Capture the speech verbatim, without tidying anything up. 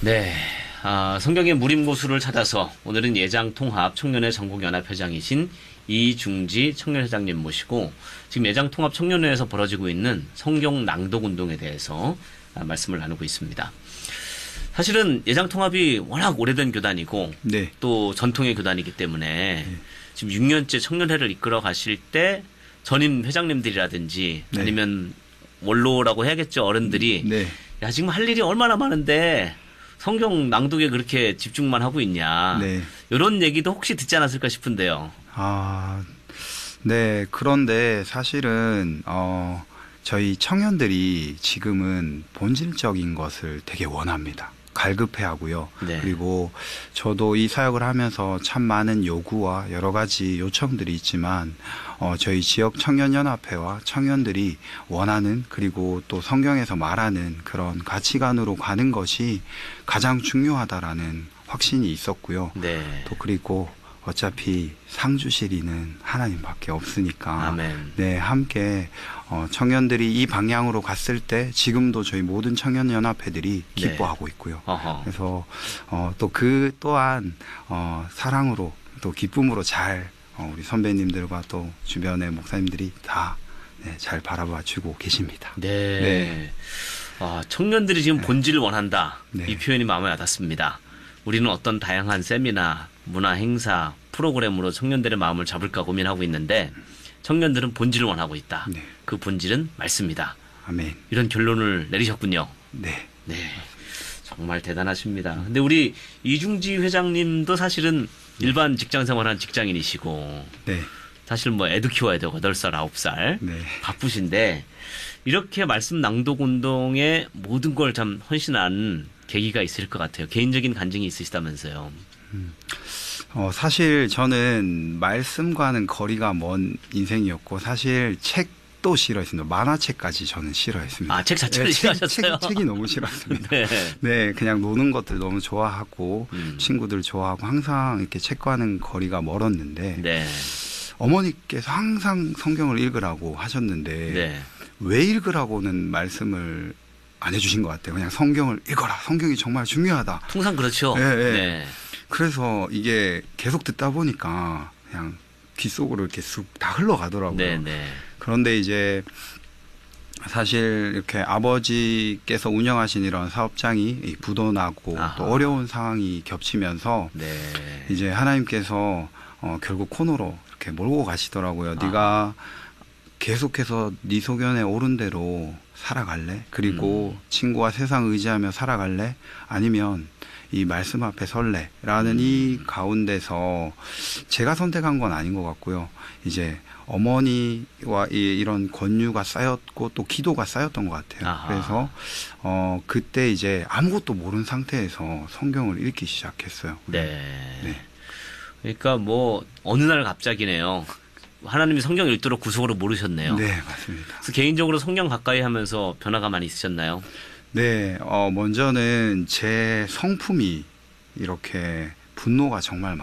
네. 아, 성경의 무림고수를 찾아서 오늘은 예장통합 청년회 전국연합회장이신 이중지 청년회장님 모시고 지금 예장통합 청년회에서 벌어지고 있는 성경 낭독 운동에 대해서 말씀을 나누고 있습니다. 사실은 예장통합이 워낙 오래된 교단이고 네. 또 전통의 교단이기 때문에 네. 지금 육 년째 청년회를 이끌어 가실 때 전임 회장님들이라든지 네. 아니면 원로라고 해야겠죠. 어른들이 네. 야 지금 할 일이 얼마나 많은데 성경 낭독에 그렇게 집중만 하고 있냐. 네. 이런 얘기도 혹시 듣지 않았을까 싶은데요. 아, 네. 그런데 사실은 어, 저희 청년들이 지금은 본질적인 것을 되게 원합니다. 갈급해하고요. 네. 그리고 저도 이 사역을 하면서 참 많은 요구와 여러 가지 요청들이 있지만 어, 저희 지역 청년연합회와 청년들이 원하는 그리고 또 성경에서 말하는 그런 가치관으로 가는 것이 가장 중요하다라는 확신이 있었고요. 네. 또 그리고 어차피 상 주실 이는 하나님밖에 없으니까 아멘. 네, 함께 어, 청년들이 이 방향으로 갔을 때 지금도 저희 모든 청년연합회들이 기뻐하고 있고요. 네. 그래서 어, 또 그 또한 어, 사랑으로 또 기쁨으로 잘 어, 우리 선배님들과 또 주변의 목사님들이 다 네, 잘 바라봐주고 계십니다. 네. 네. 아, 청년들이 지금 네. 본질을 원한다. 네. 이 표현이 마음에 와닿습니다. 우리는 어떤 다양한 세미나, 문화 행사, 프로그램으로 청년들의 마음을 잡을까 고민하고 있는데 청년들은 본질을 원하고 있다. 네. 그 본질은 말씀이다. 아멘. 이런 결론을 내리셨군요. 네. 네. 정말 대단하십니다. 근데 우리 이중지 회장님도 사실은 일반 직장 생활한 직장인이시고 네. 사실 뭐 애도 키워야 되고 여덟 살, 아홉 살 네. 바쁘신데 이렇게 말씀 낭독 운동에 모든 걸 참 헌신한 계기가 있을 것 같아요. 개인적인 간증이 있으시다면서요. 음. 어, 사실 저는 말씀과는 거리가 먼 인생이었고 사실 책도 싫어했습니다. 만화책까지 저는 싫어했습니다. 아, 책 자체를 네, 싫어하셨어요? 책, 책이 너무 싫었습니다. 네. 네, 그냥 노는 것들 너무 좋아하고 음. 친구들 좋아하고 항상 이렇게 책과는 거리가 멀었는데 네. 어머니께서 항상 성경을 읽으라고 하셨는데 네. 왜 읽으라고는 말씀을 안 해주신 것 같아요. 그냥 성경을 읽어라. 성경이 정말 중요하다. 통상 그렇죠. 네, 네. 네. 그래서 이게 계속 듣다 보니까 그냥 귀 속으로 이렇게 쑥 다 흘러가더라고요. 네, 네. 그런데 이제 사실 이렇게 아버지께서 운영하신 이런 사업장이 부도나고 아하. 또 어려운 상황이 겹치면서 네. 이제 하나님께서 어, 결국 코너로 이렇게 몰고 가시더라고요. 아하. 네가 계속해서 네 소견에 옳은 대로 살아갈래? 그리고 음. 친구와 세상 의지하며 살아갈래? 아니면 이 말씀 앞에 설래? 라는 음. 이 가운데서 제가 선택한 건 아닌 것 같고요. 이제 어머니와 이, 이런 권유가 쌓였고 또 기도가 쌓였던 것 같아요. 아하. 그래서 어, 그때 이제 아무것도 모르는 상태에서 성경을 읽기 시작했어요. 네. 네. 그러니까 뭐 어느 날 갑자기네요. 하나님이 성경 읽도록 구속으로 모르셨네요. 네, 맞습니다. 그래서 개인적으로 성경 가까이 하면서 변화가 많이 있으셨나요? 네, 어, 먼저는 제 성품이 이렇게 분노가 정말 많아요.